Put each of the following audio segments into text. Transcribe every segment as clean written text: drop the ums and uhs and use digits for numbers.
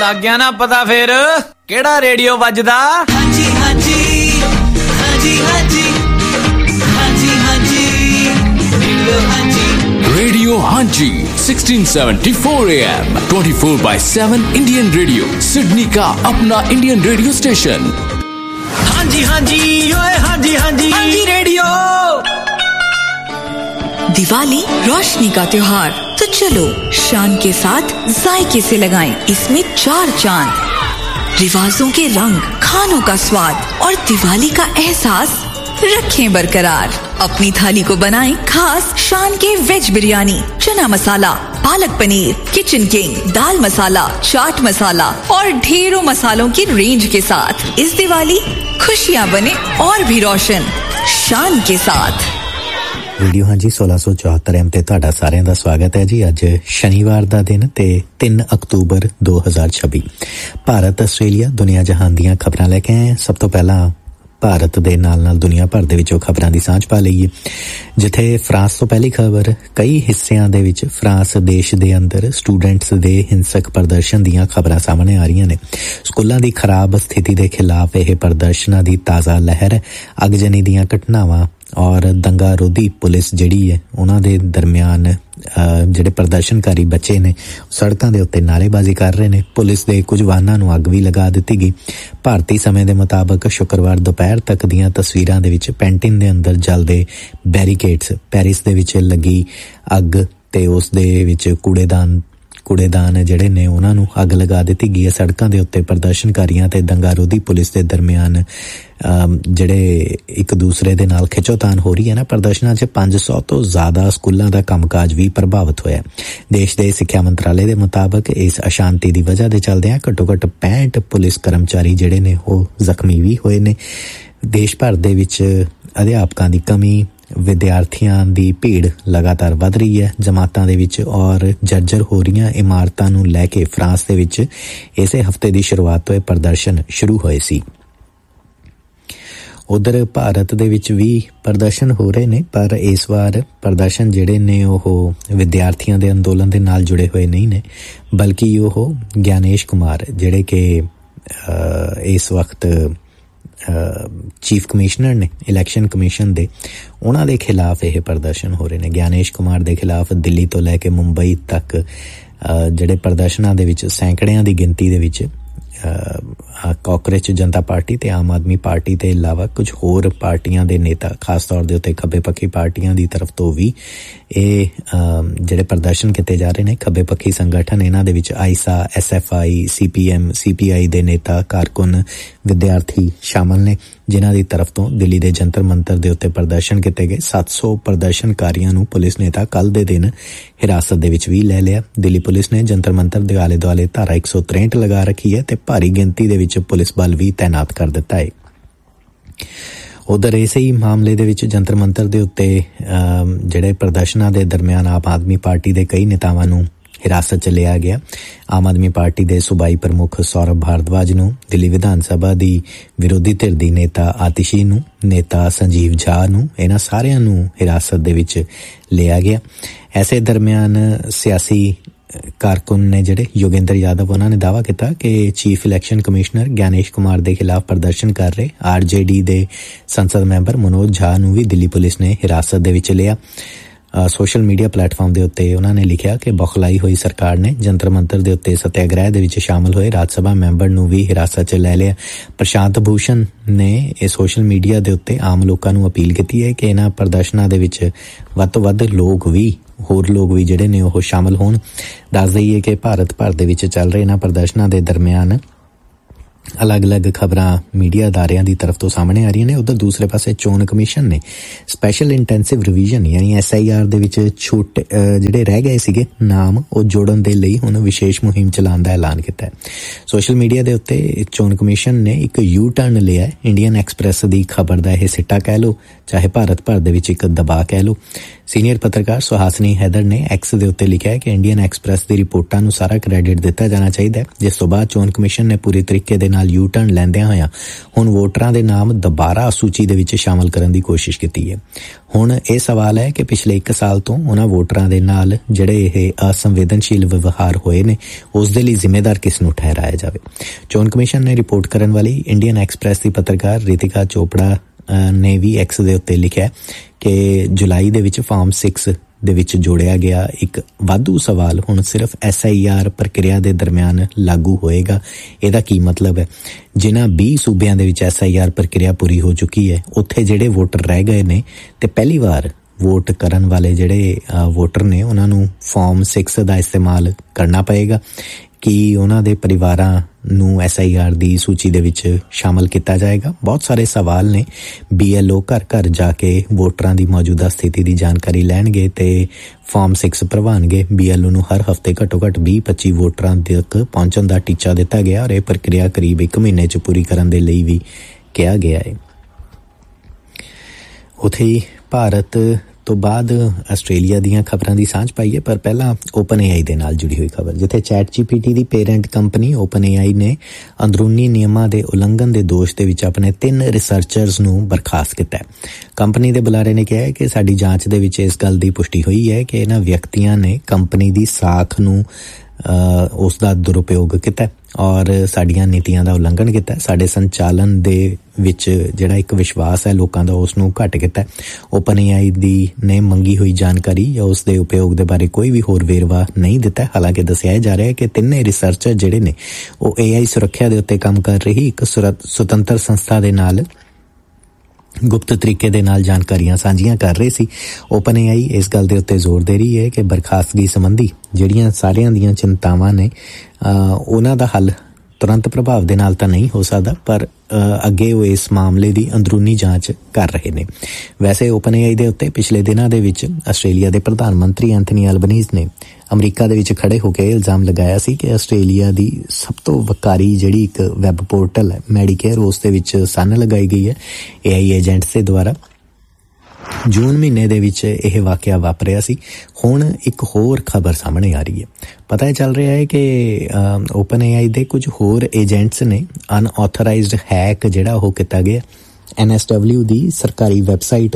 ਲੱਗ ਗਿਆ ਨਾ ਪਤਾ ਫਿਰ ਕਿਹੜਾ ਰੇਡੀਓ ਵੱਜਦਾ। ਹਾਂਜੀ ਹਾਂਜੀ ਹਾਂਜੀ ਹਾਂਜੀ ਹਾਂਜੀ ਹਾਂਜੀ Radio Hanji 1674 AM 24/7 Indian Radio Sydney का अपना Indian radio station। ਹਾਂਜੀ ਹਾਂਜੀ ओए ਹਾਂਜੀ ਹਾਂਜੀ ਹਾਂਜੀ रेडियो। दिवाली रोशनी का त्योहार, तो चलो शान के साथ जायके से लगाएं इसमें 4 चांद। रिवाजों के रंग, खानों का स्वाद और दिवाली का एहसास रखें बरकरार। अपनी थाली को बनाएं खास शान के वेज बिरयानी, चना मसाला, पालक पनीर, किचन किंग, दाल मसाला, चाट मसाला और ढेरों मसालों की रेंज के साथ। इस दिवाली खुशियां बने और भी रोशन शान के साथ। रेडियो हाँ जी 1674 एम ते तुहाडा सारिਆਂ ਦਾ ਸਵਾਗਤ ਹੈ ਜੀ। ਅੱਜ ਸ਼ਨੀਵਾਰ ਦਾ ਦਿਨ ਤੇ 3 ਅਕਤੂਬਰ 2026। ਭਾਰਤ ਆਸਟ੍ਰੇਲੀਆ ਦੁਨੀਆ ਜਹਾਨ ਦੀਆਂ ਖਬਰਾਂ ਲੈ ਕੇ ਆਏ। ਸਭ ਤੋਂ ਪਹਿਲਾਂ ਭਾਰਤ ਦੇ ਨਾਲ ਦੁਨੀਆ ਭਰ ਦੇ ਵਿੱਚੋਂ ਖਬਰਾਂ ਦੀ ਸਾਂਝ ਪਾ ਲਈਏ। ਜਿੱਥੇ ਫਰਾਂਸ ਤੋਂ ਪਹਿਲੀ ਖਬਰ, ਕਈ ਹਿੱਸਿਆਂ ਦੇ ਵਿੱਚ ਫਰਾਂਸ ਦੇਸ਼ ਦੇ ਅੰਦਰ ਸਟੂਡੈਂਟਸ ਦੇ ਹਿੰਸਕ ਪ੍ਰਦਰਸ਼ਨ ਦੀਆਂ ਖਬਰਾਂ ਸਾਹਮਣੇ ਆ ਰਹੀਆਂ ਨੇ। ਸਕੂਲਾਂ ਦੀ ਖਰਾਬ ਸਥਿਤੀ ਦੇ ਖਿਲਾਫ ਇਹ ਪ੍ਰਦਰਸ਼ਨਾਂ ਦੀ ਤਾਜ਼ਾ ਲਹਿਰ, ਅਗਜਨੀ ਦੀਆਂ ਘਟਨਾਵਾਂ ਔਰ ਦੰਗਾ ਰੋਧੀ ਪੁਲਿਸ ਜਿਹੜੀ ਹੈ ਉਹਨਾਂ ਦੇ ਦਰਮਿਆਨ ਜਿਹੜੇ ਪ੍ਰਦਰਸ਼ਨਕਾਰੀ ਬੱਚੇ ਨੇ ਸੜਕਾਂ ਦੇ ਉੱਤੇ ਨਾਅਰੇਬਾਜ਼ੀ ਕਰ ਰਹੇ ਨੇ। ਪੁਲਿਸ ਦੇ ਕੁਝ ਵਾਹਨਾਂ ਨੂੰ ਅੱਗ ਵੀ ਲਗਾ ਦਿੱਤੀ ਗਈ। ਭਾਰਤੀ ਸਮੇਂ ਦੇ ਮੁਤਾਬਕ ਸ਼ੁੱਕਰਵਾਰ ਦੁਪਹਿਰ ਤੱਕ ਦੀਆਂ ਤਸਵੀਰਾਂ ਦੇ ਵਿੱਚ ਪੈਂਟਿਨ ਦੇ ਅੰਦਰ ਜਲਦੇ ਬੈਰੀਕੇਡਸ, ਪੈਰਿਸ ਦੇ ਵਿੱਚ ਲੱਗੀ ਅੱਗ ਤੇ ਉਸ ਦੇ ਵਿੱਚ ਕੂੜੇਦਾਨ ਜਿਹੜੇ ਨੇ ਉਹਨਾਂ ਨੂੰ ਅੱਗ ਲਗਾ ਦਿੱਤੀ ਗਈ ਹੈ। ਸੜਕਾਂ ਦੇ ਉੱਤੇ ਪ੍ਰਦਰਸ਼ਨਕਾਰੀਆਂ ਤੇ ਦੰਗਾ ਰੋਧੀ ਪੁਲਿਸ ਦੇ ਦਰਮਿਆਨ ਜਿਹੜੇ ਇੱਕ ਦੂਸਰੇ ਦੇ ਨਾਲ ਖਿੱਚੋਤਾਣ ਹੋ ਰਹੀ ਹੈ ਨਾ। ਪ੍ਰਦਰਸ਼ਨਾਂ 'ਚ 500 ਤੋਂ ਜ਼ਿਆਦਾ ਸਕੂਲਾਂ ਦਾ ਕੰਮਕਾਜ ਵੀ ਪ੍ਰਭਾਵਿਤ ਹੋਇਆ। ਦੇਸ਼ ਦੇ ਸਿੱਖਿਆ ਮੰਤਰਾਲੇ ਦੇ ਮੁਤਾਬਕ ਇਸ ਅਸ਼ਾਂਤੀ ਦੀ ਵਜ੍ਹਾ ਦੇ ਚੱਲਦਿਆਂ ਘੱਟੋ ਘੱਟ 65 ਪੁਲਿਸ ਕਰਮਚਾਰੀ ਜਿਹੜੇ ਨੇ ਉਹ ਜ਼ਖਮੀ ਵੀ ਹੋਏ ਨੇ। ਦੇਸ਼ ਭਰ ਦੇ ਵਿੱਚ ਅਧਿਆਪਕਾਂ ਦੀ ਕਮੀ, ਵਿਦਿਆਰਥੀਆਂ ਦੀ ਭੀੜ ਲਗਾਤਾਰ ਵੱਧ ਰਹੀ ਹੈ ਜਮਾਤਾਂ ਦੇ ਵਿੱਚ ਔਰ ਜਰਜਰ ਹੋ ਰਹੀਆਂ ਇਮਾਰਤਾਂ ਨੂੰ ਲੈ ਕੇ ਫਰਾਂਸ ਦੇ ਵਿੱਚ ਇਸੇ ਹਫ਼ਤੇ ਦੀ ਸ਼ੁਰੂਆਤ ਤੋਂ ਇਹ ਪ੍ਰਦਰਸ਼ਨ ਸ਼ੁਰੂ ਹੋਏ ਸੀ। ਉਧਰ ਭਾਰਤ ਦੇ ਵਿੱਚ ਵੀ ਪ੍ਰਦਰਸ਼ਨ ਹੋ ਰਹੇ ਨੇ, ਪਰ ਇਸ ਵਾਰ ਪ੍ਰਦਰਸ਼ਨ ਜਿਹੜੇ ਨੇ ਉਹ ਵਿਦਿਆਰਥੀਆਂ ਦੇ ਅੰਦੋਲਨ ਦੇ ਨਾਲ ਜੁੜੇ ਹੋਏ ਨਹੀਂ ਨੇ, ਬਲਕਿ ਉਹ ਗਿਆਨੇਸ਼ ਕੁਮਾਰ ਜਿਹੜੇ ਕਿ ਇਸ ਵਕਤ ਚੀਫ ਕਮਿਸ਼ਨਰ ਨੇ ਇਲੈਕਸ਼ਨ ਕਮਿਸ਼ਨ ਦੇ, ਉਹਨਾਂ ਦੇ ਖਿਲਾਫ ਇਹ ਪ੍ਰਦਰਸ਼ਨ ਹੋ ਰਹੇ ਨੇ। ਗਿਆਨੇਸ਼ ਕੁਮਾਰ ਦੇ ਖਿਲਾਫ ਦਿੱਲੀ ਤੋਂ ਲੈ ਕੇ ਮੁੰਬਈ ਤੱਕ ਜਿਹੜੇ ਪ੍ਰਦਰਸ਼ਨਾਂ ਦੇ ਵਿੱਚ ਸੈਂਕੜਿਆਂ ਦੀ ਗਿਣਤੀ ਦੇ ਵਿੱਚ ਕਾਂਗਰਸ ਜਨਤਾ ਪਾਰਟੀ ਤੇ ਆਮ ਆਦਮੀ ਪਾਰਟੀ ਦੇ ਇਲਾਵਾ ਕੁਝ ਹੋਰ ਪਾਰਟੀਆਂ ਦੇ ਨੇਤਾ, ਖਾਸ ਤੌਰ ਦੇ ਉੱਤੇ ਖੱਬੇ ਪੱਖੀ ਪਾਰਟੀਆਂ ਦੀ ਤਰਫ ਤੋਂ ਵੀ ਇਹ ਜਿਹੜੇ ਪ੍ਰਦਰਸ਼ਨ ਕੀਤੇ ਜਾ ਰਹੇ ਨੇ। ਖੱਬੇ ਪੱਖੀ ਸੰਗਠਨ ਇਹਨਾਂ ਦੇ ਵਿੱਚ ਆਈਸਾ, SFI, CPM, CPI ਦੇ ਨੇਤਾ, ਕਾਰਕੁਨ, ਵਿਦਿਆਰਥੀ ਸ਼ਾਮਲ ਨੇ, ਜਿਨ੍ਹਾਂ ਦੀ ਤਰਫ ਤੋਂ ਦਿੱਲੀ ਦੇ ਜੰਤਰ ਮੰਤਰ ਦੇ ਉੱਤੇ ਪ੍ਰਦਰਸ਼ਨ ਕੀਤੇ ਗਏ। 700 ਪ੍ਰਦਰਸ਼ਨਕਾਰੀਆਂ ਨੂੰ ਪੁਲਿਸ ਨੇ ਤਾਂ ਕੱਲ੍ਹ ਦੇ ਦਿਨ ਹਿਰਾਸਤ ਦੇ ਵਿੱਚ ਵੀ ਲੈ ਲਿਆ। ਦਿੱਲੀ ਪੁਲਿਸ ਨੇ ਜੰਤਰ ਮੰਤਰ ਦੇ ਆਲੇ ਦੁਆਲੇ ਧਾਰਾ 163 ਲਗਾ ਰੱਖੀ ਹੈ ਤੇ ਭਾਰੀ ਗਿਣਤੀ ਦੇ ਵਿੱਚ ਪੁਲਿਸ ਬਲ ਵੀ ਤੈਨਾਤ ਕਰ ਦਿੱਤਾ ਹੈ। ਉਧਰ ਇਸੇ ਹੀ ਮਾਮਲੇ ਦੇ ਵਿੱਚ ਜੰਤਰ ਮੰਤਰ ਦੇ ਉੱਤੇ ਜਿਹੜੇ ਪ੍ਰਦਰਸ਼ਨਾਂ ਦੇ ਦਰਮਿਆਨ ਆਮ ਆਦਮੀ ਪਾਰਟੀ ਦੇ ਕਈ ਨੇਤਾਵਾਂ ਨੂੰ ਹਿਰਾਸਤ 'ਚ ਲਿਆ ਗਿਆ। ਆਮ ਆਦਮੀ ਪਾਰਟੀ ਦੇ ਸੂਬਾਈ ਪ੍ਰਮੁੱਖ ਸੌਰਭ ਭਾਰਦਵਾਜ ਨੂੰ, ਦਿੱਲੀ ਵਿਧਾਨ ਸਭਾ ਦੀ ਵਿਰੋਧੀ ਧਿਰ ਦੀ ਨੇਤਾ ਆਤਿਸ਼ੀ ਨੂੰ, ਨੇਤਾ ਸੰਜੀਵ ਝਾ ਨੂੰ, ਇਹਨਾਂ ਸਾਰਿਆਂ ਨੂੰ ਹਿਰਾਸਤ ਦੇ ਵਿੱਚ ਲਿਆ ਗਿਆ। ਐਸੇ ਦਰਮਿਆਨ ਸਿਆਸੀ ਕਾਰਕੁਨ ਨੇ ਜਿਹੜੇ ਯੋਗੇਂਦਰ ਯਾਦਵ, ਉਹਨਾਂ ਨੇ ਦਾਅਵਾ ਕੀਤਾ ਕਿ chief election commissioner Gyanesh Kumar ਦੇ ਖਿਲਾਫ ਪ੍ਰਦਰਸ਼ਨ ਕਰ ਰਹੇ RJD ਦੇ ਸੰਸਦ ਮੈਂਬਰ ਮਨੋਜ ਝਾ ਨੂੰ ਵੀ ਦਿੱਲੀ ਪੁਲਿਸ ਨੇ ਹਿਰਾਸਤ ਦੇ ਵਿੱਚ ਲਿਆ। ਸੋਸ਼ਲ ਮੀਡੀਆ ਪਲੇਟਫਾਰਮ ਦੇ ਉੱਤੇ ਉਹਨਾਂ ਨੇ ਲਿਖਿਆ ਕਿ ਬੌਖਲਾਈ ਹੋਈ ਸਰਕਾਰ ਨੇ ਜੰਤਰ ਮੰਤਰ ਦੇ ਉੱਤੇ ਸੱਤਿਆਗ੍ਰਹਿ ਦੇ ਵਿੱਚ ਸ਼ਾਮਲ ਹੋਏ ਰਾਜ ਸਭਾ ਮੈਂਬਰ ਨੂੰ ਵੀ ਹਿਰਾਸਤ 'ਚ ਲੈ ਲਿਆ। ਪ੍ਰਸ਼ਾਂਤ ਭੂਸ਼ਣ ਨੇ ਇਹ ਸੋਸ਼ਲ ਮੀਡੀਆ ਦੇ ਉੱਤੇ ਆਮ ਲੋਕਾਂ ਨੂੰ ਅਪੀਲ ਕੀਤੀ ਹੈ ਕਿ ਇਹਨਾਂ ਪ੍ਰਦਰਸ਼ਨਾਂ ਦੇ ਵਿੱਚ ਵੱਧ ਤੋਂ ਵੱਧ ਹੋਰ ਲੋਕ ਵੀ ਜਿਹੜੇ ਨੇ ਉਹ ਸ਼ਾਮਲ ਹੋਣ। ਦੱਸ ਦਈਏ ਕਿ ਭਾਰਤ ਭਰ ਦੇ ਵਿੱਚ ਚੱਲ ਰਹੇ ਇਹਨਾਂ ਪ੍ਰਦਰਸ਼ਨਾਂ ਦੇ ਦਰਮਿਆਨ ਅਲੱਗ-ਅਲੱਗ ਖਬਰਾਂ ਮੀਡੀਆ ਅਦਾਰਿਆਂ ਦੀ ਤਰਫ ਤੋਂ ਸਾਹਮਣੇ ਆ ਰਹੀਆਂ ਨੇ। ਉੱਧਰ ਦੂਸਰੇ ਪਾਸੇ ਚੋਣ ਕਮਿਸ਼ਨ ਨੇ ਸਪੈਸ਼ਲ ਇੰਟੈਂਸਿਵ ਰਿਵੀਜ਼ਨ ਯਾਨੀ SIR ਦੇ ਵਿੱਚ ਛੋਟੇ ਜਿਹੜੇ ਰਹਿ ਗਏ ਸੀਗੇ ਨਾਮ, ਉਹ ਜੋੜਨ ਦੇ ਲਈ ਹੁਣ ਵਿਸ਼ੇਸ਼ ਮੁਹਿੰਮ ਚਲਾਉਣ ਦਾ ਐਲਾਨ ਕੀਤਾ ਹੈ। ਸੋਸ਼ਲ ਮੀਡੀਆ ਦੇ ਉੱਤੇ ਚੋਣ ਕਮਿਸ਼ਨ ਨੇ ਇੱਕ ਯੂ ਟਰਨ ਲਿਆ। ਇੰਡੀਅਨ ਐਕਸਪ੍ਰੈਸ ਦੀ ਖਬਰ ਦਾ ਇਹ ਸਿੱਟਾ ਕਹਿ ਲਓ, ਚਾਹੇ ਭਾਰਤ ਭਰ ਦੇ ਵਿੱਚ ਇੱਕ ਦਬਾਅ ਕਹਿ ਲਓ। ਸੀਨੀਅਰ ਪੱਤਰਕਾਰ ਸੁਹਾਸਨੀ ਹੈਦਰ ਨੇ ਐਕਸ ਦੇ ਉੱਤੇ ਲਿਖਿਆ ਕਿ ਇੰਡੀਅਨ ਐਕਸਪ੍ਰੈਸ ਦੀ ਰਿਪੋਰਟਾਂ ਨੂੰ ਸਾਰਾ ਕ੍ਰੈਡਿਟ ਦਿੱਤਾ ਜਾਣਾ ਚਾਹੀਦਾ ਹੈ, ਜਿਸ ਤੋਂ ਬਾਅਦ ਚੋਣ ਕਮਿਸ਼ਨ ਨੇ ਪੂਰੇ ਤਰੀਕੇ ਦੇ ਨਾਲ ਯੂ ਟਰਨ ਲੈਂਦਿਆਂ ਹੋਇਆਂ ਹੁਣ ਵੋਟਰਾਂ ਦੇ ਨਾਮ ਦੁਬਾਰਾ ਸੂਚੀ ਦੇ ਵਿੱਚ ਸ਼ਾਮਲ ਕਰਨ ਦੀ ਕੋਸ਼ਿਸ਼ ਕੀਤੀ ਹੈ। ਹੁਣ ਇਹ ਸਵਾਲ ਹੈ ਕਿ ਪਿਛਲੇ 1 ਸਾਲ ਤੋਂ ਉਹਨਾਂ ਵੋਟਰਾਂ ਦੇ ਨਾਲ ਜਿਹੜੇ ਇਹ ਅਸੰਵੇਦਨਸ਼ੀਲ ਵਿਵਹਾਰ ਹੋਏ ਨੇ ਉਸ ਦੇ ਲਈ ਜ਼ਿੰਮੇਦਾਰ ਕਿਸ ਨੂੰ ਠਹਿਰਾਇਆ ਜਾਵੇ। ਚੋਣ ਕਮਿਸ਼ਨ ਨੇ ਰਿਪੋਰਟ ਕਰਨ ਵਾਲੀ ਇੰਡੀਅਨ ਐਕਸਪ੍ਰੈਸ ਦੀ ਪੱਤਰਕਾਰ ਰਿਤਿਕਾ ਚੋਪੜਾ ਨੇ ਵੀ ਐਕਸ ਦੇ ਉੱਤੇ ਲਿਖਿਆ ਕਿ ਜੁਲਾਈ ਦੇ ਵਿੱਚ ਫਾਰਮ 6 ਦੇ ਵਿੱਚ ਜੋੜਿਆ ਗਿਆ ਇੱਕ ਵਾਧੂ ਸਵਾਲ ਹੁਣ ਸਿਰਫ SIR ਪ੍ਰਕਿਰਿਆ ਦੇ ਦਰਮਿਆਨ ਲਾਗੂ ਹੋਏਗਾ। ਇਹਦਾ ਕੀ ਮਤਲਬ ਹੈ? ਜਿਨ੍ਹਾਂ 20 ਸੂਬਿਆਂ ਦੇ ਵਿੱਚ SIR ਪ੍ਰਕਿਰਿਆ ਪੂਰੀ ਹੋ ਚੁੱਕੀ ਹੈ ਉੱਥੇ ਜਿਹੜੇ ਵੋਟਰ ਰਹਿ ਗਏ ਨੇ ਤੇ ਪਹਿਲੀ ਵਾਰ ਵੋਟ ਕਰਨ ਵਾਲੇ ਜਿਹੜੇ ਵੋਟਰ ਨੇ ਉਹਨਾਂ ਨੂੰ ਫਾਰਮ 6 ਦਾ ਇਸਤੇਮਾਲ ਕਰਨਾ ਪਏਗਾ। ਕੀ ਉਹਨਾਂ ਦੇ ਪਰਿਵਾਰਾਂ ਨੂੰ SIR ਦੀ ਸੂਚੀ ਦੇ ਵਿੱਚ ਸ਼ਾਮਲ ਕੀਤਾ ਜਾਏਗਾ? ਬਹੁਤ ਸਾਰੇ ਸਵਾਲ ਨੇ। BLO ਘਰ ਘਰ ਜਾ ਕੇ ਵੋਟਰਾਂ ਦੀ ਮੌਜੂਦਾ ਸਥਿਤੀ ਦੀ ਜਾਣਕਾਰੀ ਲੈਣਗੇ ਤੇ ਫਾਰਮ 6 ਭਰਵਾਉਣਗੇ। BLO ਨੂੰ ਹਰ ਹਫ਼ਤੇ ਘੱਟੋ ਘੱਟ 20-25 ਵੋਟਰਾਂ ਤੱਕ ਪਹੁੰਚਣ ਦਾ ਟੀਚਾ ਦਿੱਤਾ ਗਿਆ ਔਰ ਇਹ ਪ੍ਰਕਿਰਿਆ ਕਰੀਬ 1 ਮਹੀਨੇ 'ਚ ਪੂਰੀ ਕਰਨ ਦੇ ਲਈ ਵੀ ਕਿਹਾ ਗਿਆ ਹੈ। ਉੱਥੇ ਹੀ ਭਾਰਤ ਤੋਂ ਬਾਅਦ ਆਸਟ੍ਰੇਲੀਆ ਦੀਆਂ ਖਬਰਾਂ ਦੀ ਸਾਂਝ ਪਾਈਏ, ਪਰ ਪਹਿਲਾਂ OpenAI ਦੇ ਨਾਲ ਜੁੜੀ ਹੋਈ ਖਬਰ, ਜਿੱਥੇ ChatGPT ਦੀ ਪੇਰੈਂਟ ਕੰਪਨੀ OpenAI ਨੇ ਅੰਦਰੂਨੀ ਨਿਯਮਾਂ ਦੇ ਉਲੰਘਣ ਦੇ ਦੋਸ਼ ਦੇ ਵਿੱਚ ਆਪਣੇ 3 ਰਿਸਰਚਰਸ ਨੂੰ ਬਰਖਾਸਤ ਕੀਤਾ ਹੈ। ਕੰਪਨੀ ਦੇ ਬੁਲਾਰੇ ਨੇ ਕਿਹਾ ਹੈ ਕਿ ਸਾਡੀ ਜਾਂਚ ਦੇ ਵਿੱਚ ਇਸ ਗੱਲ ਦੀ ਪੁਸ਼ਟੀ ਹੋਈ ਹੈ ਕਿ ਇਹਨਾਂ ਵਿਅਕਤੀਆਂ ਨੇ ਕੰਪਨੀ ਦੀ ਸਾਖ ਨੂੰ ਉਸ ਦਾ ਦੁਰਉਪਯੋਗ ਕੀਤਾ ਔਰ ਸਾਡੀਆਂ ਨੀਤੀਆਂ ਦਾ ਉਲੰਘਣ ਕੀਤਾ। ਸਾਡੇ ਸੰਚਾਲਨ ਦੇ ਵਿੱਚ ਜਿਹੜਾ ਇੱਕ ਵਿਸ਼ਵਾਸ ਹੈ ਲੋਕਾਂ ਦਾ ਉਸ ਨੂੰ ਘੱਟ ਕੀਤਾ। OpenAI ਦੀ ਨੇ ਮੰਗੀ ਹੋਈ ਜਾਣਕਾਰੀ ਜਾਂ ਉਸ ਦੇ ਉਪਯੋਗ ਦੇ ਬਾਰੇ ਕੋਈ ਵੀ ਹੋਰ ਵੇਰਵਾ ਨਹੀਂ ਦਿੱਤਾ। ਹਾਲਾਂਕਿ ਦੱਸਿਆ ਜਾ ਰਿਹਾ ਹੈ ਕਿ 3 ਰਿਸਰਚਰ ਜਿਹੜੇ ਨੇ ਉਹ AI ਸੁਰੱਖਿਆ ਦੇ ਉੱਤੇ ਕੰਮ ਕਰ ਰਹੀ ਇੱਕ ਸੁਤੰਤਰ ਸੰਸਥਾ ਦੇ ਨਾਲ ਗੁਪਤ ਤਰੀਕੇ ਦੇ ਨਾਲ ਜਾਣਕਾਰੀਆਂ ਸਾਂਝੀਆਂ ਕਰ ਰਹੇ ਸੀ। OpenAI ਇਸ ਗੱਲ ਦੇ ਉੱਤੇ ਜ਼ੋਰ ਦੇ ਰਹੀ ਹੈ ਕਿ ਬਰਖਾਸਤਗੀ ਸੰਬੰਧੀ ਜਿਹੜੀਆਂ ਸਾਰਿਆਂ ਦੀਆਂ ਚਿੰਤਾਵਾਂ ਨੇ ਉਹਨਾਂ ਦਾ ਹੱਲ ਤੁਰੰਤ ਪ੍ਰਭਾਵ ਦੇ ਨਾਲ ਤਾਂ ਨਹੀਂ ਹੋ ਸਕਦਾ, ਪਰ ਅੱਗੇ ਉਹ ਇਸ ਮਾਮਲੇ ਦੀ ਅੰਦਰੂਨੀ ਜਾਂਚ ਕਰ ਰਹੇ ਨੇ। ਵੈਸੇ OpenAI ਦੇ ਉੱਤੇ ਪਿਛਲੇ ਦਿਨਾਂ ਦੇ ਵਿੱਚ ਆਸਟ੍ਰੇਲੀਆ ਦੇ ਪ੍ਰਧਾਨ ਮੰਤਰੀ ਐਂਥਨੀ ਐਲਬਨੀਜ਼ ਨੇ ਅਮਰੀਕਾ ਦੇ ਵਿੱਚ ਖੜੇ ਹੋ ਕੇ ਇਲਜ਼ਾਮ ਲਗਾਇਆ ਸੀ ਕਿ ਆਸਟ੍ਰੇਲੀਆ ਦੀ ਸਭ ਤੋਂ ਵੱਕਾਰੀ ਜਿਹੜੀ ਇੱਕ ਵੈਬ ਪੋਰਟਲ ਹੈ ਮੈਡੀਕੇਅਰ, ਉਸ ਦੇ ਵਿੱਚ ਸੰਨ ਲਗਾਈ ਗਈ ਹੈ AI ਏਜੰਟਸ ਦੇ ਦੁਆਰਾ। ਜੂਨ ਮਹੀਨੇ ਦੇ ਵਿੱਚ ਇਹ ਵਾਕਿਆ ਵਾਪਰਿਆ ਸੀ। ਹੁਣ ਇੱਕ ਹੋਰ ਖਬਰ ਸਾਹਮਣੇ ਆ ਰਹੀ ਹੈ। ਪਤਾ ਚੱਲ ਰਿਹਾ ਹੈ ਕਿ OpenAI ਦੇ ਕੁਝ ਹੋਰ ਏਜੰਟਸ ਨੇ ਅਨਆਥੋਰਾਈਜ਼ਡ ਹੈਕ ਜਿਹੜਾ ਉਹ ਕੀਤਾ ਗਿਆ। NSW ਦੀ ਸਰਕਾਰੀ ਵੈਬਸਾਈਟ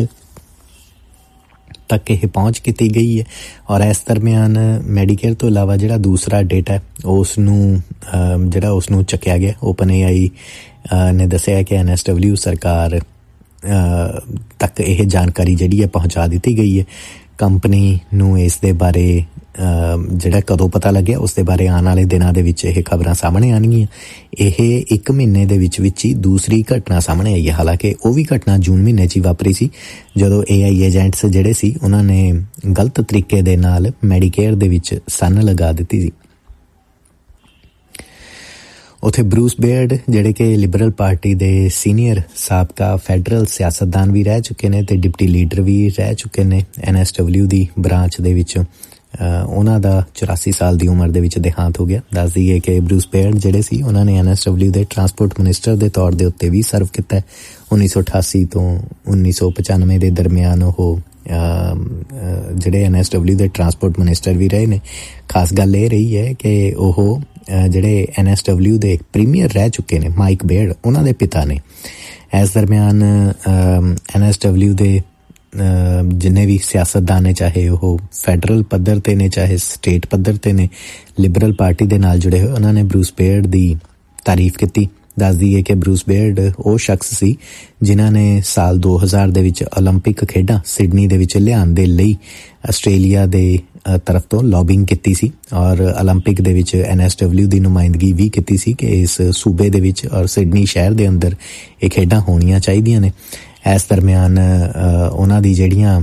ਤੱਕ ਇਹ ਪਹੁੰਚ ਕੀਤੀ ਗਈ ਹੈ ਔਰ ਇਸ ਦਰਮਿਆਨ ਮੈਡੀਕੇਅਰ ਤੋਂ ਇਲਾਵਾ ਜਿਹੜਾ ਦੂਸਰਾ ਡੇਟਾ ਉਸ ਨੂੰ ਚੱਕਿਆ ਗਿਆ। OpenAI ਨੇ ਦੱਸਿਆ ਕਿ NSW ਸਰਕਾਰ ਤੱਕ ਇਹ ਜਾਣਕਾਰੀ ਜਿਹੜੀ ਹੈ ਪਹੁੰਚਾ ਦਿੱਤੀ ਗਈ ਹੈ। ਕੰਪਨੀ ਨੂੰ ਇਸ ਦੇ ਬਾਰੇ ਜਿਹੜਾ ਕਦੋਂ ਪਤਾ ਲੱਗਿਆ ਉਸ ਦੇ ਬਾਰੇ ਆਉਣ ਵਾਲੇ ਦਿਨਾਂ ਦੇ ਵਿੱਚ ਇਹ ਖਬਰਾਂ ਸਾਹਮਣੇ ਆਉਣਗੀਆਂ। ਇਹ 1 ਮਹੀਨੇ ਦੇ ਵਿੱਚ ਹੀ ਦੂਸਰੀ ਘਟਨਾ ਸਾਹਮਣੇ ਆਈ ਹੈ। ਹਾਲਾਂਕਿ ਉਹ ਵੀ ਘਟਨਾ ਜੂਨ ਮਹੀਨੇ 'ਚ ਹੀ ਵਾਪਰੀ ਸੀ ਜਦੋਂ AI ਏਜੰਟਸ ਜਿਹੜੇ ਸੀ ਉਹਨਾਂ ਨੇ ਗਲਤ ਤਰੀਕੇ ਦੇ ਨਾਲ ਮੈਡੀਕੇਅਰ ਦੇ ਵਿੱਚ ਸੰਨ ਲਗਾ ਦਿੱਤੀ ਸੀ। ਉੱਥੇ ਬਰੂਸ ਬੇਅਰਡ ਜਿਹੜੇ ਕਿ ਲਿਬਰਲ ਪਾਰਟੀ ਦੇ ਸੀਨੀਅਰ ਸਾਬਕਾ ਫੈਡਰਲ ਸਿਆਸਤਦਾਨ ਵੀ ਰਹਿ ਚੁੱਕੇ ਨੇ ਤੇ ਡਿਪਟੀ ਲੀਡਰ ਵੀ ਰਹਿ ਚੁੱਕੇ ਨੇ NSW ਦੀ ਬ੍ਰਾਂਚ ਦੇ ਵਿੱਚ। ਉਹਨਾਂ ਦਾ 84 ਸਾਲ ਦੀ ਉਮਰ ਦੇ ਵਿੱਚ ਦੇਹਾਂਤ ਹੋ ਗਿਆ। ਦੱਸ ਦਈਏ ਕਿ ਬਰੂਸ ਬੇਅਰਡ ਜਿਹੜੇ ਸੀ ਉਹਨਾਂ ਨੇ NSW ਦੇ ਟਰਾਂਸਪੋਰਟ ਮਿਨਿਸਟਰ ਦੇ ਤੌਰ ਦੇ ਉੱਤੇ ਵੀ ਸਰਵ ਕੀਤਾ। 1988 ਤੋਂ 1995 ਦੇ ਦਰਮਿਆਨ ਉਹ ਜਿਹੜੇ NSW ਦੇ ਟਰਾਂਸਪੋਰਟ ਮਿਨਿਸਟਰ ਵੀ ਰਹੇ ਨੇ। ਖਾਸ ਗੱਲ ਇਹ ਰਹੀ ਹੈ ਕਿ ਉਹ ਜਿਹੜੇ NSW ਦੇ ਪ੍ਰੀਮੀਅਰ ਰਹਿ ਚੁੱਕੇ ਨੇ ਮਾਈਕ ਬੇਅਰਡ, ਉਹਨਾਂ ਦੇ ਪਿਤਾ ਨੇ। ਇਸ ਦਰਮਿਆਨ NSW ਦੇ ਜਿੰਨੇ ਵੀ ਸਿਆਸਤਦਾਨ ਨੇ, ਚਾਹੇ ਉਹ ਫੈਡਰਲ ਪੱਧਰ ਤੇ ਨੇ ਚਾਹੇ ਸਟੇਟ ਪੱਧਰ ਤੇ ਨੇ, ਲਿਬਰਲ ਪਾਰਟੀ ਦੇ ਨਾਲ ਜੁੜੇ ਹੋਏ, ਉਹਨਾਂ ਨੇ ਬਰੂਸ ਬੇਅਰਡ ਦੀ ਤਾਰੀਫ ਕੀਤੀ। ਦੱਸ ਦਈਏ ਕਿ ਬਰੂਸ ਬੇਅਰਡ ਉਹ ਸ਼ਖਸ ਸੀ ਜਿਨ੍ਹਾਂ ਨੇ ਸਾਲ 2000 ਦੇ ਵਿੱਚ ਓਲੰਪਿਕ ਖੇਡਾਂ ਸਿਡਨੀ ਦੇ ਵਿੱਚ ਲਿਆਉਣ ਦੇ ਲਈ ਆਸਟ੍ਰੇਲੀਆ ਦੇ ਤਰਫ ਤੋਂ ਲੌਬਿੰਗ ਕੀਤੀ ਸੀ ਔਰ ਓਲੰਪਿਕ ਦੇ ਵਿੱਚ NSW ਦੀ ਨੁਮਾਇੰਦਗੀ ਵੀ ਕੀਤੀ ਸੀ ਕਿ ਇਸ ਸੂਬੇ ਦੇ ਵਿੱਚ ਔਰ ਸਿਡਨੀ ਸ਼ਹਿਰ ਦੇ ਅੰਦਰ ਇਹ ਖੇਡਾਂ ਹੋਣੀਆਂ ਚਾਹੀਦੀਆਂ ਨੇ। ਇਸ ਦਰਮਿਆਨ ਉਹਨਾਂ ਦੀ ਜਿਹੜੀਆਂ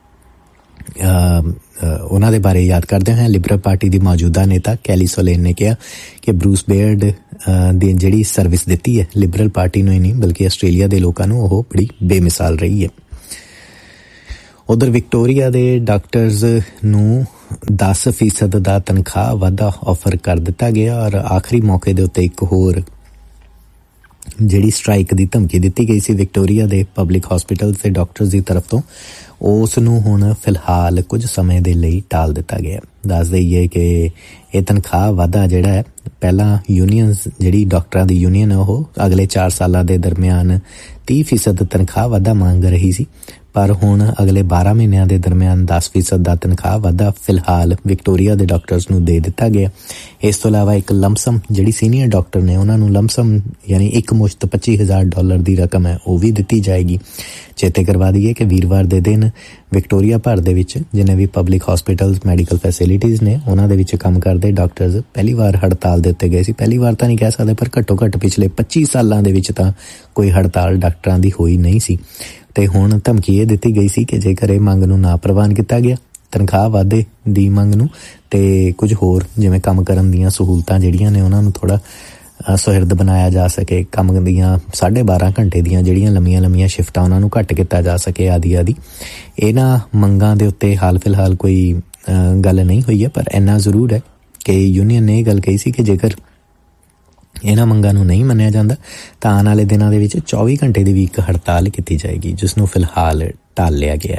ਉਹਨਾਂ ਦੇ ਬਾਰੇ ਯਾਦ ਕਰਦੇ ਹੋਏ ਲਿਬਰਲ ਪਾਰਟੀ ਦੀ ਮੌਜੂਦਾ ਨੇਤਾ ਕੈਲੀ ਸੋਲੇਨ ਨੇ ਕਿਹਾ ਕਿ ਬਰੂਸ ਬੇਅਰਡ ਦੀ ਜਿਹੜੀ ਸਰਵਿਸ ਦਿੱਤੀ ਹੈ ਲਿਬਰਲ ਪਾਰਟੀ ਨੂੰ ਹੀ ਨਹੀਂ ਬਲਕਿ ਆਸਟ੍ਰੇਲੀਆ ਦੇ ਲੋਕਾਂ ਨੂੰ ਉਹ ਬੜੀ ਬੇਮਿਸਾਲ ਰਹੀ ਹੈ। ਉਧਰ ਵਿਕਟੋਰੀਆ ਦੇ ਡਾਕਟਰਸ ਨੂੰ 10% ਦਾ ਤਨਖਾਹ ਵਾਧਾ ਆਫਰ ਕਰ ਦਿੱਤਾ ਗਿਆ ਔਰ ਆਖਰੀ ਮੌਕੇ ਦੇ ਉੱਤੇ ਇੱਕ ਹੋਰ ਜਿਹੜੀ ਸਟ੍ਰਾਈਕ ਦੀ ਧਮਕੀ ਦਿੱਤੀ ਗਈ ਸੀ ਵਿਕਟੋਰੀਆ ਦੇ ਪਬਲਿਕ ਹਸਪੀਟਲਸ ਦੇ ਡਾਕਟਰਸ ਦੀ ਤਰਫ ਤੋਂ, ਉਸ ਨੂੰ ਹੁਣ ਫਿਲਹਾਲ ਕੁਝ ਸਮੇਂ ਦੇ ਲਈ ਟਾਲ ਦਿੱਤਾ ਗਿਆ। ਦੱਸ ਦਈਏ ਕਿ ਇਹ ਤਨਖਾਹ ਵਾਧਾ ਜਿਹੜਾ ਹੈ, ਪਹਿਲਾਂ ਯੂਨੀਅਨਸ ਜਿਹੜੀ ਡਾਕਟਰਾਂ ਦੀ ਯੂਨੀਅਨ ਹੈ ਉਹ ਅਗਲੇ 4 ਸਾਲਾਂ ਦੇ ਦਰਮਿਆਨ 30% ਤਨਖਾਹ ਵਾਧਾ ਮੰਗ ਰਹੀ ਸੀ, ਪਰ ਹੁਣ ਅਗਲੇ 12 ਮਹੀਨਿਆਂ ਦੇ ਦਰਮਿਆਨ 10% ਦਾ ਤਨਖਾਹ ਵਾਧਾ ਫਿਲਹਾਲ ਵਿਕਟੋਰੀਆ ਦੇ ਡਾਕਟਰਸ ਨੂੰ ਦੇ ਦਿੱਤਾ ਗਿਆ। ਇਸ ਤੋਂ ਇਲਾਵਾ ਇੱਕ ਲੰਪਸਮ ਜਿਹੜੀ ਸੀਨੀਅਰ ਡਾਕਟਰ ਨੇ ਉਹਨਾਂ ਨੂੰ ਲੰਪਸਮ ਯਾਨੀ ਇੱਕ ਮੁਸ਼ਤ $25,000 ਦੀ ਰਕਮ ਹੈ ਉਹ ਵੀ ਦਿੱਤੀ ਜਾਏਗੀ। ਚੇਤੇ ਕਰਵਾ ਦਈਏ ਕਿ ਵੀਰਵਾਰ ਦੇ ਦਿਨ ਵਿਕਟੋਰੀਆ ਭਰ ਦੇ ਵਿੱਚ ਜਿੰਨੇ ਵੀ ਪਬਲਿਕ ਹਸਪੀਟਲਸ ਮੈਡੀਕਲ ਫੈਸਿਲਿਟੀਜ਼ ਨੇ ਉਹਨਾਂ ਦੇ ਵਿੱਚ ਕੰਮ ਕਰਦੇ ਡਾਕਟਰਸ ਪਹਿਲੀ ਵਾਰ ਹੜਤਾਲ ਦੇ ਉੱਤੇ ਗਏ ਸੀ। ਪਹਿਲੀ ਵਾਰ ਤਾਂ ਨਹੀਂ ਕਹਿ ਸਕਦੇ, ਪਰ ਘੱਟੋ ਘੱਟ ਪਿਛਲੇ 25 ਸਾਲਾਂ ਦੇ ਵਿੱਚ ਤਾਂ ਕੋਈ ਹੜਤਾਲ ਡਾਕਟਰਾਂ ਦੀ ਹੋਈ ਨਹੀਂ ਸੀ। ਤੇ ਹੁਣ ਧਮਕੀ ਇਹ ਦਿੱਤੀ ਗਈ ਸੀ ਕਿ ਜੇਕਰ ਇਹ ਮੰਗ ਨੂੰ ਨਾ ਪ੍ਰਵਾਨ ਕੀਤਾ ਗਿਆ, ਤਨਖਾਹ ਵਾਧੇ ਦੀ ਮੰਗ ਨੂੰ ਤੇ ਕੁਝ ਹੋਰ ਜਿਵੇਂ ਕੰਮ ਕਰਨ ਦੀਆਂ ਸਹੂਲਤਾਂ ਜਿਹੜੀਆਂ ਨੇ ਉਹਨਾਂ ਨੂੰ ਥੋੜ੍ਹਾ ਸੁਹਿਰਦ ਬਣਾਇਆ ਜਾ ਸਕੇ, ਕੰਮ ਦੀਆਂ 12.5 ਘੰਟੇ ਦੀਆਂ ਜਿਹੜੀਆਂ ਲੰਮੀਆਂ ਸ਼ਿਫਟਾਂ ਉਹਨਾਂ ਨੂੰ ਘੱਟ ਕੀਤਾ ਜਾ ਸਕੇ ਆਦਿ। ਇਹਨਾਂ ਮੰਗਾਂ ਦੇ ਉੱਤੇ ਹਾਲ ਫਿਲਹਾਲ ਕੋਈ ਗੱਲ ਨਹੀਂ ਹੋਈ ਹੈ, ਪਰ ਇੰਨਾ ਜ਼ਰੂਰ ਹੈ ਕਿ ਯੂਨੀਅਨ ਨੇ ਇਹ ਗੱਲ ਕਹੀ ਸੀ ਕਿ ਜੇਕਰ ਇਹਨਾਂ ਮੰਗਾਂ ਨੂੰ ਨਹੀਂ ਮੰਨਿਆ ਜਾਂਦਾ ਤਾਂ ਆਉਣ ਵਾਲੇ ਦਿਨਾਂ ਦੇ ਵਿੱਚ 24 ਘੰਟੇ ਦੀ ਵੀ ਇੱਕ ਹੜਤਾਲ ਕੀਤੀ ਜਾਏਗੀ, ਜਿਸ ਨੂੰ ਫਿਲਹਾਲ ਟਾਲ ਲਿਆ ਗਿਆ ਹੈ।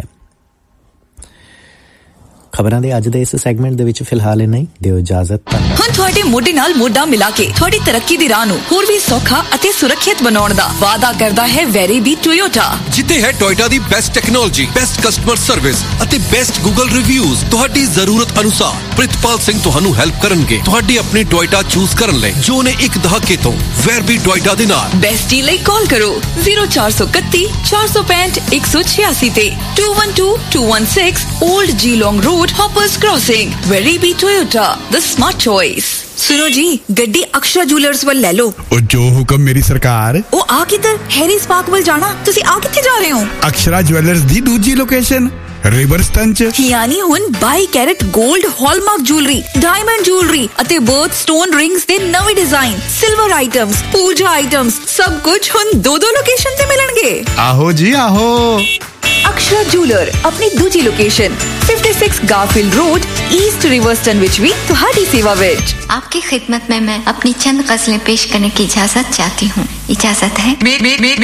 ਖਬਰਾਂ ਦੇ ਅੱਜ ਦੇ ਇਸ ਸੈਗਮੈਂਟ ਦੇ ਵਿੱਚ ਫਿਲਹਾਲ ਇੰਨਾ ਹੀ। ਦਿਓ ਇਜਾਜ਼ਤ। ਹੁਣ ਤੁਹਾਡੇ ਮੋਢੇ ਨਾਲ ਮੋਢਾ ਮਿਲਾ ਕੇ ਤੁਹਾਡੀ ਤਰੱਕੀ ਦੀ ਰਾਹ ਨੂੰ ਹੋਰ ਵੀ ਸੌਖਾ ਅਤੇ ਸੁਰੱਖਿਅਤ ਬਣਾਉਣ ਦਾ ਵਾਅਦਾ ਕਰਦਾ ਹੈ ਵੈਰੀਬੀ ਟੋਯੋਟਾ, ਜਿੱਥੇ ਹੈ ਟੋਯੋਟਾ ਦੀ best technology, best customer service ਅਤੇ ਬੈਸਟ ਗੂਗਲ ਰਿਵਿਊਜ਼। ਤੁਹਾਡੀ ਜ਼ਰੂਰਤ ਅਨੁਸਾਰ ਪ੍ਰਿਤਪਾਲ ਸਿੰਘ ਤੁਹਾਨੂੰ ਹੈਲਪ ਕਰਨਗੇ ਤੁਹਾਡੀ ਆਪਣੀ ਟੋਯੋਟਾ ਚੂਜ਼ ਕਰਨ ਲਈ, ਜੋ ਨੇ ਇੱਕ ਦਹਾਕੇ ਤੋਂ ਵੈਰੀਬੀ ਟੋਯੋਟਾ ਦੇ ਨਾਲ। ਬੈਸਟ ਡੀਲ ਲਈ ਕਾਲ ਕਰੋ 0431 465 186 ਤੇ 212216 old Geelong road, hoppers crossing. वेरीबी Toyota, the smart choice. सुनो जी, गड्डी अक्षरा जूलर्स ਵੱਲ ਲੈ ਲਓ। ਉਹ ਜੋ ਹੁਕਮ ਮੇਰੀ ਸਰਕਾਰ। ਉਹ ਆ ਕਿੱਧਰ? ਹੈਰੀ ਸਪਾਰਕ ਵੱਲ ਜਾਣਾ। ਤੁਸੀਂ ਆ ਕਿੱਥੇ ਜਾ ਰਹੇ ਹੋ? ਅਕਸ਼ਰਾ ਜੁਐਲਰਸ ਦੀ ਦੂਜੀ ਲੋਕੇਸ਼ਨ ਰਿਵਰਸਟਨ ਚ, ਯਾਨੀ ਹੁਣ 22 ਕੈਰਟ 골ਡ ਹਾਲਮਾਰਕ ਜੁਐਲਰੀ, ਡਾਇਮੰਡ ਜੁਐਲਰੀ ਅਤੇ ਬਰਥ ਸਟੋਨ ਰਿੰਗਸ ਦੇ ਨਵੇਂ ਡਿਜ਼ਾਈਨ, ਸਿਲਵਰ ਆਈਟਮਸ, ਪੂਜਾ ਆਈਟਮਸ, ਸਭ ਕੁਝ ਹੁਣ ਦੋ ਲੋਕੇਸ਼ਨ ਤੇ ਮਿਲਣਗੇ। ਆਹੋ ਜੀ ਆਹੋ। अक्षरा जूलर अपनी दूजी लोकेशन 56 गारफील्ड रोड, ईस्ट रिवर्सटन विच भी तुम्हारी सेवा विच। आपकी खिदमत में मैं अपनी चंद गजलें पेश करने की इजाजत चाहती हूँ। इजाजत है?